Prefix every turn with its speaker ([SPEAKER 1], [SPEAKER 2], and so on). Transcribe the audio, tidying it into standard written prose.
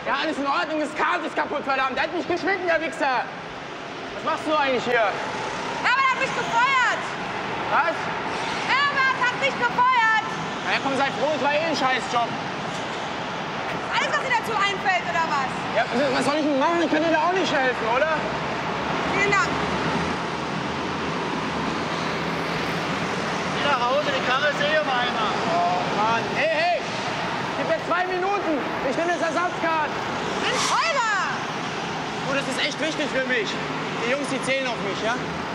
[SPEAKER 1] Ja, alles in Ordnung, das Kart ist kaputt, verdammt. Der hat mich geschnitten, der Wichser. Was machst du eigentlich hier?
[SPEAKER 2] Herbert hat mich gefeuert.
[SPEAKER 1] Was?
[SPEAKER 2] Herbert hat mich gefeuert.
[SPEAKER 1] Na ja, komm, sei froh, es war eh ein Scheißjob.
[SPEAKER 2] Alles, was dir dazu einfällt, oder was?
[SPEAKER 1] Ja, was soll ich denn machen? Ich kann dir da auch nicht helfen, oder?
[SPEAKER 2] Vielen Dank.
[SPEAKER 3] Geh nach Hause, die Karre ist eh im Eimer.
[SPEAKER 1] Oh, Mann. Hey, gib mir 2 Minuten. Ich nehme das Ersatzkart.
[SPEAKER 2] Holger!
[SPEAKER 1] Du, das ist echt wichtig für mich. Die Jungs, die zählen auf mich, ja?